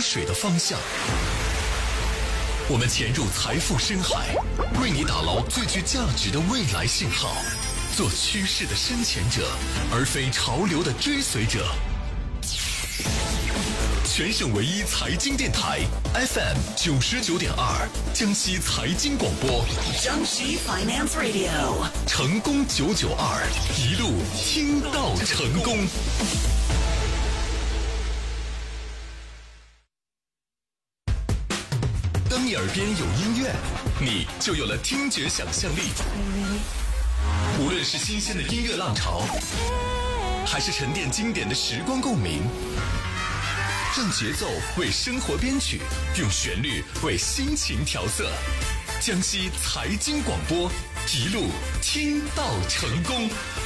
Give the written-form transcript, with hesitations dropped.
水的方向。我们潜入财富深海，为你打捞最具价值的未来信号，做趋势的深潜者，而非潮流的追随者。全省唯一财经电台 FM 99.2，江西财经广播， 江西 Finance Radio， 成功992，一路听到成功。当你耳边有音乐，你就有了听觉想象力。无论是新鲜的音乐浪潮，还是沉淀经典的时光共鸣，让节奏为生活编曲，用旋律为心情调色。江西财经广播，一路听到成功。